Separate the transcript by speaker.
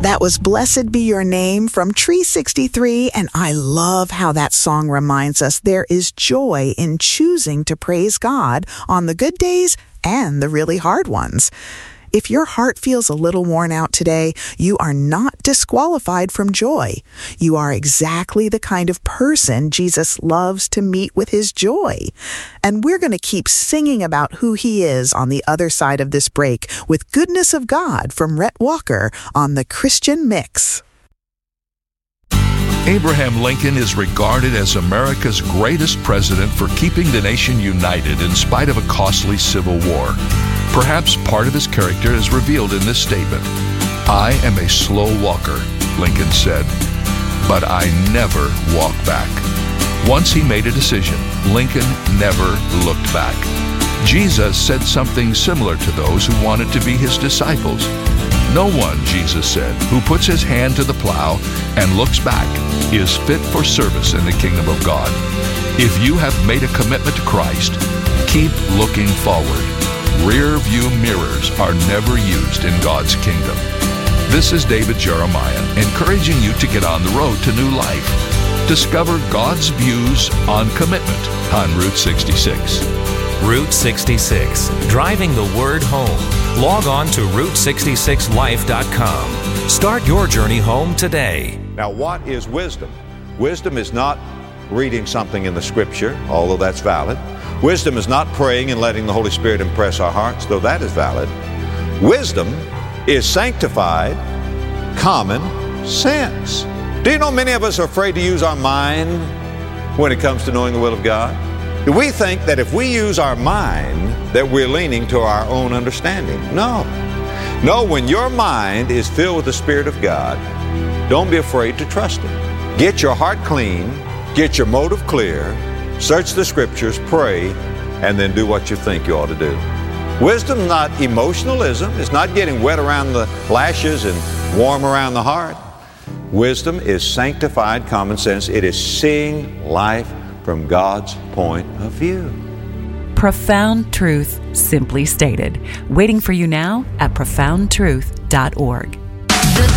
Speaker 1: That was Blessed Be Your Name from Tree 63, and I love how that song reminds us there is joy in choosing to praise God on the good days and the really hard ones. If your heart feels a little worn out today, you are not disqualified from joy. You are exactly the kind of person Jesus loves to meet with his joy. And we're going to keep singing about who he is on the other side of this break with Goodness of God from Rhett Walker on the Christian Mix.
Speaker 2: Abraham Lincoln is regarded as America's greatest president for keeping the nation united in spite of a costly civil war. Perhaps part of his character is revealed in this statement. "I am a slow walker," Lincoln said, "but I never walk back." Once he made a decision, Lincoln never looked back. Jesus said something similar to those who wanted to be his disciples. "No one," Jesus said, "who puts his hand to the plow and looks back is fit for service in the kingdom of God." If you have made a commitment to Christ, keep looking forward. Rear view mirrors are never used in God's kingdom. This is David Jeremiah, encouraging you to get on the road to new life. Discover God's views on commitment on Route 66.
Speaker 3: Route 66, driving the word home. Log on to Route66Life.com. Start your journey home today.
Speaker 4: Now, what is wisdom? Wisdom is not reading something in the Scripture, although that's valid. Wisdom is not praying and letting the Holy Spirit impress our hearts, though that is valid. Wisdom is sanctified common sense. Do you know many of us are afraid to use our mind when it comes to knowing the will of God? Do we think that if we use our mind that we're leaning to our own understanding? No. No, when your mind is filled with the Spirit of God, don't be afraid to trust Him. Get your heart clean, get your motive clear, search the Scriptures, pray, and then do what you think you ought to do. Wisdom is not emotionalism. It's not getting wet around the lashes and warm around the heart. Wisdom is sanctified common sense. It is seeing life from God's point of view.
Speaker 5: Profound truth, simply stated. Waiting for you now at profoundtruth.org.